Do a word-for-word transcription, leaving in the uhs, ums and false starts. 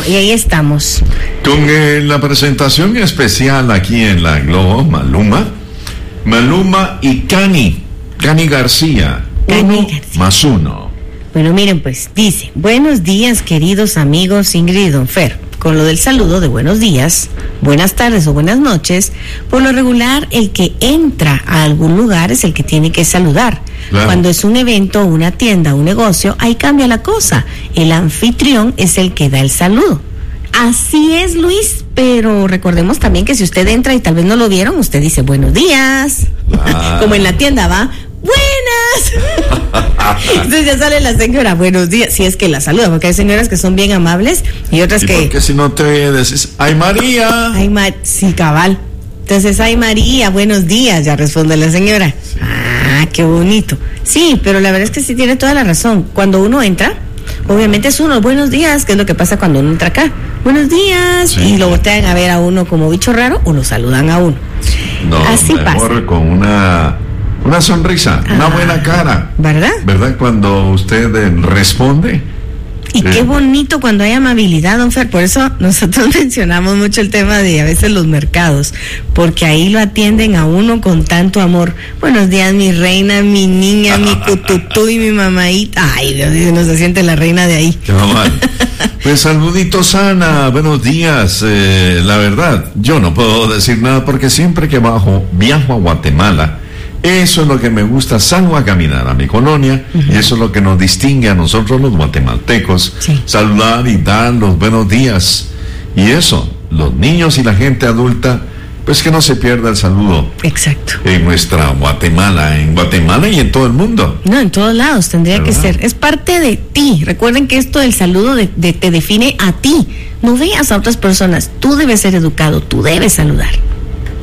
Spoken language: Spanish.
y ahí estamos. Con eh, la presentación especial aquí en la Globo, Maluma, Maluma y Cani, Cani García, Cani uno García. más uno. Bueno, miren, pues dice: buenos días, queridos amigos Ingrid y Don Fer. Con lo del saludo de buenos días, buenas tardes o buenas noches, por lo regular el que entra a algún lugar es el que tiene que saludar. Claro. Cuando es un evento, una tienda, un negocio, ahí cambia la cosa. El anfitrión es el que da el saludo. Así es, Luis, pero recordemos también que si usted entra y tal vez no lo vieron, usted dice buenos días, ah. Como en la tienda, va, buenas. Entonces ya sale la señora, buenos días, si es que la saluda, porque hay señoras que son bien amables y otras ¿Y que... porque si no te decís, ay María? Ay, ma... sí, cabal. Entonces, ay María, buenos días, ya responde la señora. Sí. Ah, qué bonito. Sí, pero la verdad es que sí tiene toda la razón. Cuando uno entra, obviamente es uno, buenos días, que es lo que pasa cuando uno entra acá. Buenos días, sí. Y lo voltean a ver a uno como bicho raro o lo saludan a uno. No, así mejor pasa. Con una... Una sonrisa, ah, una buena cara. ¿Verdad? ¿Verdad? Cuando usted eh, responde. Y eh. qué bonito cuando hay amabilidad, don Fer. Por eso nosotros mencionamos mucho el tema de a veces los mercados, porque ahí lo atienden a uno con tanto amor. Buenos días, mi reina, mi niña, mi cututú y mi mamaita. Ay, Dios mío, no se siente la reina de ahí. Qué mal. Pues saluditos, Ana, buenos días. Eh, la verdad, yo no puedo decir nada porque siempre que bajo, viajo a Guatemala, eso es lo que me gusta, salgo a caminar a mi colonia, uh-huh. Y eso es lo que nos distingue a nosotros los guatemaltecos, sí. Saludar y dar los buenos días. Y eso, los niños y la gente adulta, pues que no se pierda el saludo. Exacto. En nuestra Guatemala, en Guatemala y en todo el mundo. No, en todos lados tendría ¿verdad? Que ser. Es parte de ti. Recuerden que esto del saludo de, de, te define a ti. No veas a otras personas. Tú debes ser educado, tú debes saludar.